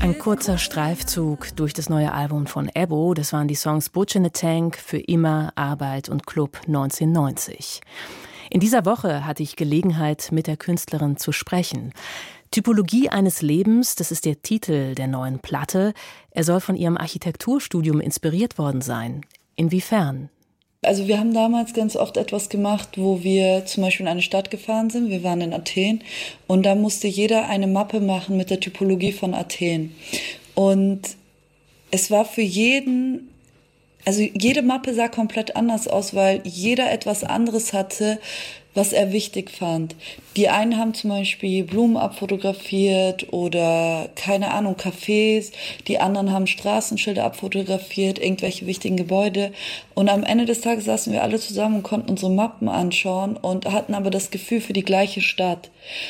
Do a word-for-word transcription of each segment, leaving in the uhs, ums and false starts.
Ein kurzer Streifzug durch das neue Album von Ebo. Das waren die Songs Butch in a Tank, Für immer, Arbeit und Club neunzehnhundertneunzig. In dieser Woche hatte ich Gelegenheit, mit der Künstlerin zu sprechen. Typologie eines Lebens, das ist der Titel der neuen Platte. Er soll von ihrem Architekturstudium inspiriert worden sein. Inwiefern? Also wir haben damals ganz oft etwas gemacht, wo wir zum Beispiel in eine Stadt gefahren sind. Wir waren in Athen und da musste jeder eine Mappe machen mit der Typologie von Athen. Und es war für jeden, also jede Mappe sah komplett anders aus, weil jeder etwas anderes hatte, was er wichtig fand. Die einen haben zum Beispiel Blumen abfotografiert oder, keine Ahnung, Cafés. Die anderen haben Straßenschilder abfotografiert, irgendwelche wichtigen Gebäude. Und am Ende des Tages saßen wir alle zusammen und konnten unsere Mappen anschauen und hatten aber das Gefühl für die gleiche Stadt.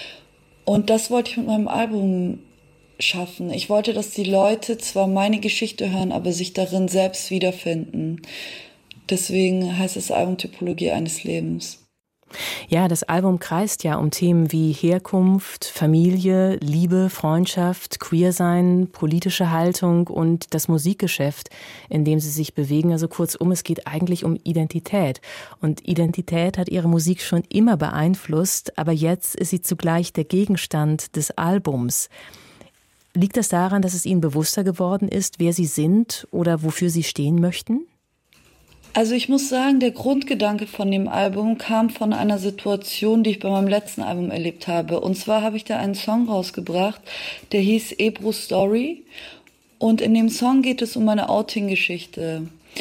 Und das wollte ich mit meinem Album schaffen. Ich wollte, dass die Leute zwar meine Geschichte hören, aber sich darin selbst wiederfinden. Deswegen heißt das Album Typologie eines Lebens. Ja, das Album kreist ja um Themen wie Herkunft, Familie, Liebe, Freundschaft, Queersein, politische Haltung und das Musikgeschäft, in dem sie sich bewegen. Also kurzum, es geht eigentlich um Identität. Und Identität hat ihre Musik schon immer beeinflusst, aber jetzt ist sie zugleich der Gegenstand des Albums. Liegt das daran, dass es ihnen bewusster geworden ist, wer sie sind oder wofür sie stehen möchten? Also ich muss sagen, der Grundgedanke von dem Album kam von einer Situation, die ich bei meinem letzten Album erlebt habe. Und zwar habe ich da einen Song rausgebracht, der hieß Ebru Story. Und in dem Song geht es um meine Outing-Geschichte.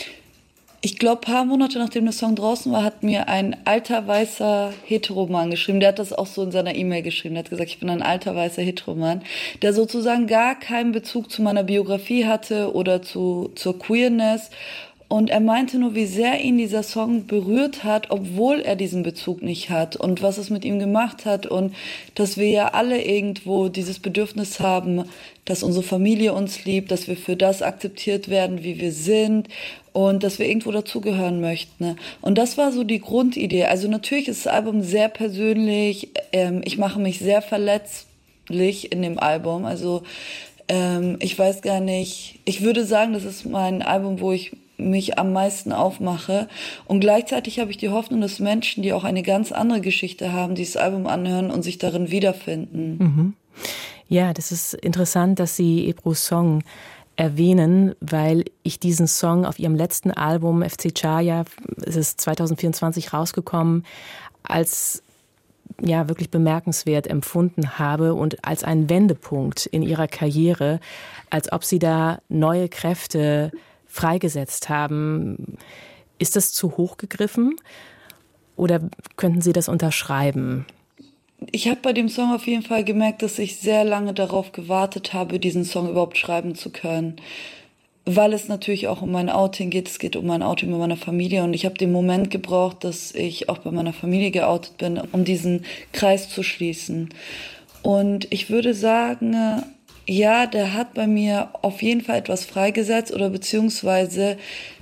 Ich glaube, paar Monate nachdem der Song draußen war, hat mir ein alter, weißer Heteroman geschrieben. Der hat das auch so in seiner E-Mail geschrieben. Der hat gesagt, ich bin ein alter, weißer Heteroman, der sozusagen gar keinen Bezug zu meiner Biografie hatte oder zu zur Queerness. Und er meinte nur, wie sehr ihn dieser Song berührt hat, obwohl er diesen Bezug nicht hat und was es mit ihm gemacht hat und dass wir ja alle irgendwo dieses Bedürfnis haben, dass unsere Familie uns liebt, dass wir für das akzeptiert werden, wie wir sind und dass wir irgendwo dazugehören möchten. Und das war so die Grundidee. Also natürlich ist das Album sehr persönlich, ähm, ich mache mich sehr verletzlich in dem Album, also ähm, ich weiß gar nicht, ich würde sagen, das ist mein Album, wo ich mich am meisten aufmache. Und gleichzeitig habe ich die Hoffnung, dass Menschen, die auch eine ganz andere Geschichte haben, dieses Album anhören und sich darin wiederfinden. Mhm. Ja, das ist interessant, dass Sie Ebrus Song erwähnen, weil ich diesen Song auf Ihrem letzten Album F C Chaya, es ist zwanzig vierundzwanzig rausgekommen, als ja wirklich bemerkenswert empfunden habe und als einen Wendepunkt in Ihrer Karriere, als ob Sie da neue Kräfte freigesetzt haben. Ist das zu hoch gegriffen oder könnten Sie das unterschreiben? Ich habe bei dem Song auf jeden Fall gemerkt, dass ich sehr lange darauf gewartet habe, diesen Song überhaupt schreiben zu können. Weil es natürlich auch um mein Outing geht. Es geht um mein Outing mit meiner Familie. Und ich habe den Moment gebraucht, dass ich auch bei meiner Familie geoutet bin, um diesen Kreis zu schließen. Und ich würde sagen, ja, der hat bei mir auf jeden Fall etwas freigesetzt oder beziehungsweise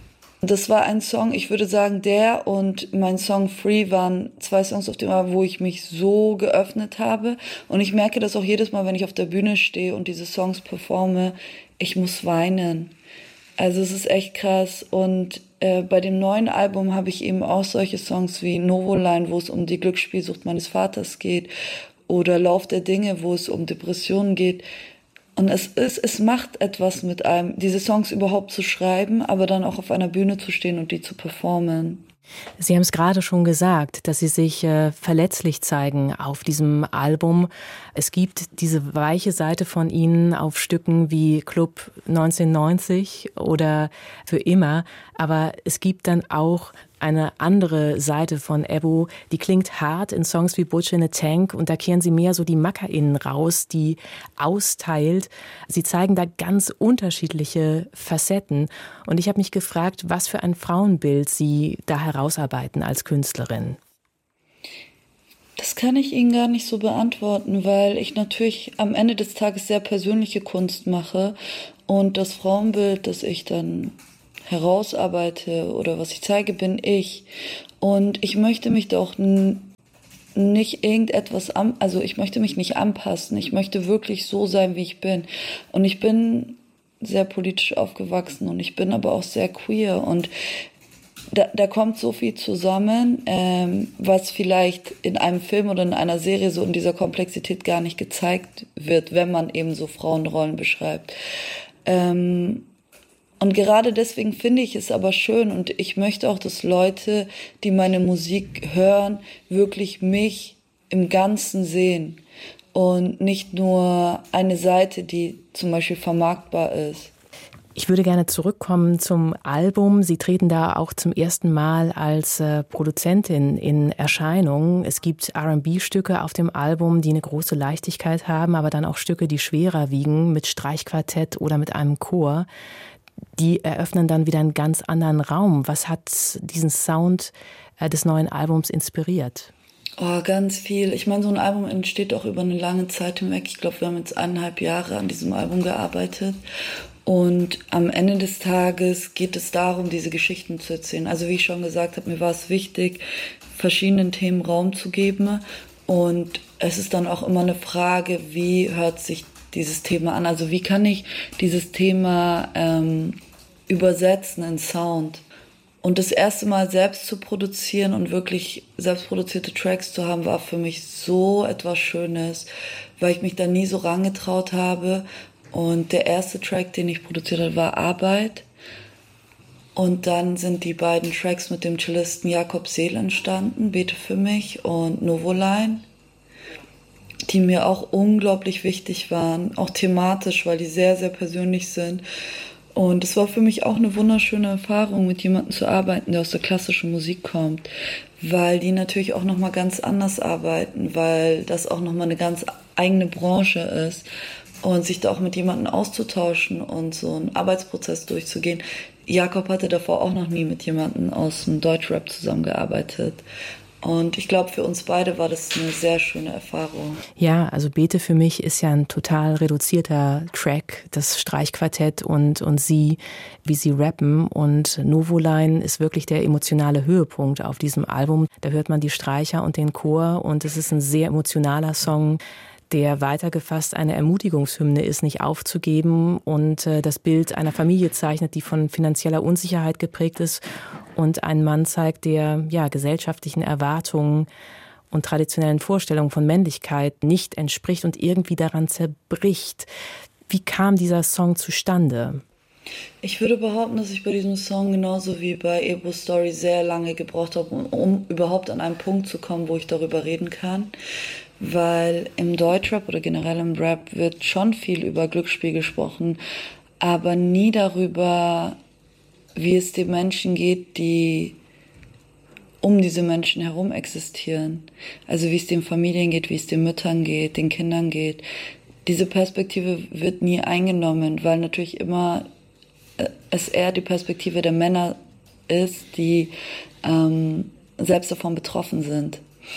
das war ein Song, ich würde sagen, der und mein Song Free waren zwei Songs auf dem Album, wo ich mich so geöffnet habe. Und ich merke das auch jedes Mal, wenn ich auf der Bühne stehe und diese Songs performe, ich muss weinen. Also es ist echt krass. Und äh, bei dem neuen Album habe ich eben auch solche Songs wie Novoline, wo es um die Glücksspielsucht meines Vaters geht, oder Lauf der Dinge, wo es um Depressionen geht. Und es ist, es macht etwas mit einem, diese Songs überhaupt zu schreiben, aber dann auch auf einer Bühne zu stehen und die zu performen. Sie haben es gerade schon gesagt, dass Sie sich äh, verletzlich zeigen auf diesem Album. Es gibt diese weiche Seite von Ihnen auf Stücken wie Club neunzehnhundertneunzig oder Für immer. Aber es gibt dann auch eine andere Seite von Ebo, die klingt hart in Songs wie Butch in a Tank und da kehren Sie mehr so die MackerInnen raus, die austeilt. Sie zeigen da ganz unterschiedliche Facetten und ich habe mich gefragt, was für ein Frauenbild Sie da herausarbeiten als Künstlerin. Das kann ich Ihnen gar nicht so beantworten, weil ich natürlich am Ende des Tages sehr persönliche Kunst mache und das Frauenbild, das ich dann herausarbeite oder was ich zeige, bin ich. Und ich möchte mich doch n- nicht irgendetwas an, also ich möchte mich nicht anpassen. Ich möchte wirklich so sein, wie ich bin. Und ich bin sehr politisch aufgewachsen und ich bin aber auch sehr queer und da, da kommt so viel zusammen, ähm, was vielleicht in einem Film oder in einer Serie so in dieser Komplexität gar nicht gezeigt wird, wenn man eben so Frauenrollen beschreibt. Ähm, und gerade deswegen finde ich es aber schön und ich möchte auch, dass Leute, die meine Musik hören, wirklich mich im Ganzen sehen und nicht nur eine Seite, die zum Beispiel vermarktbar ist. Ich würde gerne zurückkommen zum Album. Sie treten da auch zum ersten Mal als äh, Produzentin in Erscheinung. Es gibt R and B-Stücke auf dem Album, die eine große Leichtigkeit haben, aber dann auch Stücke, die schwerer wiegen, mit Streichquartett oder mit einem Chor. Die eröffnen dann wieder einen ganz anderen Raum. Was hat diesen Sound äh, des neuen Albums inspiriert? Oh, ganz viel. Ich meine, so ein Album entsteht auch über eine lange Zeit hinweg. Ich glaube, wir haben jetzt eineinhalb Jahre an diesem Album gearbeitet. Und am Ende des Tages geht es darum, diese Geschichten zu erzählen. Also wie ich schon gesagt habe, mir war es wichtig, verschiedenen Themen Raum zu geben. Und es ist dann auch immer eine Frage, wie hört sich dieses Thema an? Also wie kann ich dieses Thema ähm, übersetzen in Sound? Und das erste Mal selbst zu produzieren und wirklich selbstproduzierte Tracks zu haben, war für mich so etwas Schönes, weil ich mich da nie so rangetraut habe. Und der erste Track, den ich produziert habe, war Arbeit. Und dann sind die beiden Tracks mit dem Cellisten Jakob Seel entstanden, Bete für mich und Novoline, die mir auch unglaublich wichtig waren, auch thematisch, weil die sehr, sehr persönlich sind. Und es war für mich auch eine wunderschöne Erfahrung, mit jemandem zu arbeiten, der aus der klassischen Musik kommt, weil die natürlich auch nochmal ganz anders arbeiten, weil das auch nochmal eine ganz eigene Branche ist. Und sich da auch mit jemandem auszutauschen und so einen Arbeitsprozess durchzugehen. Jakob hatte davor auch noch nie mit jemandem aus dem Deutschrap zusammengearbeitet. Und ich glaube, für uns beide war das eine sehr schöne Erfahrung. Ja, also Bete für mich ist ja ein total reduzierter Track, das Streichquartett und, und sie, wie sie rappen. Und Novoline ist wirklich der emotionale Höhepunkt auf diesem Album. Da hört man die Streicher und den Chor und es ist ein sehr emotionaler Song, der weitergefasst eine Ermutigungshymne ist, nicht aufzugeben und äh, das Bild einer Familie zeichnet, die von finanzieller Unsicherheit geprägt ist und einen Mann zeigt, der ja gesellschaftlichen Erwartungen und traditionellen Vorstellungen von Männlichkeit nicht entspricht und irgendwie daran zerbricht. Wie kam dieser Song zustande? Ich würde behaupten, dass ich bei diesem Song genauso wie bei Ebro Story sehr lange gebraucht habe, um, um überhaupt an einen Punkt zu kommen, wo ich darüber reden kann. Weil im Deutschrap oder generell im Rap wird schon viel über Glücksspiel gesprochen, aber nie darüber, wie es den Menschen geht, die um diese Menschen herum existieren. Also wie es den Familien geht, wie es den Müttern geht, den Kindern geht. Diese Perspektive wird nie eingenommen, weil natürlich immer es eher die Perspektive der Männer ist, die ähm, selbst davon betroffen sind.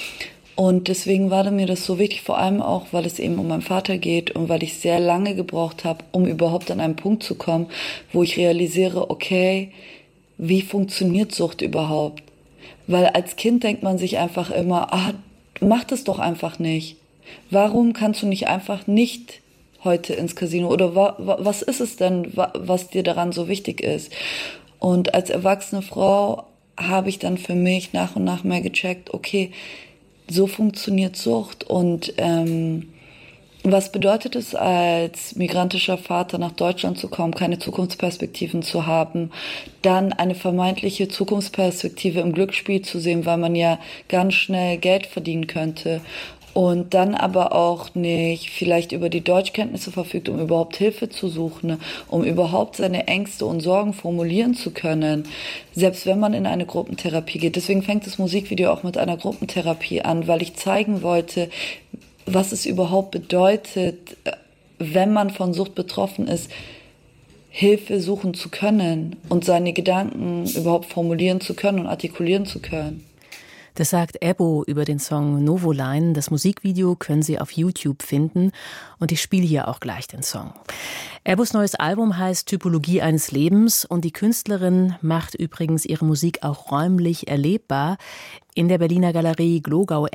Und deswegen war mir das so wichtig, vor allem auch, weil es eben um meinen Vater geht und weil ich sehr lange gebraucht habe, um überhaupt an einen Punkt zu kommen, wo ich realisiere, okay, wie funktioniert Sucht überhaupt? Weil als Kind denkt man sich einfach immer, ah, mach das doch einfach nicht. Warum kannst du nicht einfach nicht heute ins Casino? Oder wa- wa- was ist es denn, wa- was dir daran so wichtig ist? Und als erwachsene Frau habe ich dann für mich nach und nach mehr gecheckt, okay, so funktioniert Sucht und ähm, was bedeutet es, als migrantischer Vater nach Deutschland zu kommen, keine Zukunftsperspektiven zu haben, dann eine vermeintliche Zukunftsperspektive im Glücksspiel zu sehen, weil man ja ganz schnell Geld verdienen könnte und dann aber auch nicht vielleicht über die Deutschkenntnisse verfügt, um überhaupt Hilfe zu suchen, um überhaupt seine Ängste und Sorgen formulieren zu können, selbst wenn man in eine Gruppentherapie geht. Deswegen fängt das Musikvideo auch mit einer Gruppentherapie an, weil ich zeigen wollte, was es überhaupt bedeutet, wenn man von Sucht betroffen ist, Hilfe suchen zu können und seine Gedanken überhaupt formulieren zu können und artikulieren zu können. Das sagt Ebbo über den Song Novoline. Das Musikvideo können Sie auf YouTube finden und ich spiele hier auch gleich den Song. Ebbos neues Album heißt Typologie eines Lebens und die Künstlerin macht übrigens ihre Musik auch räumlich erlebbar. In der Berliner Galerie Glogau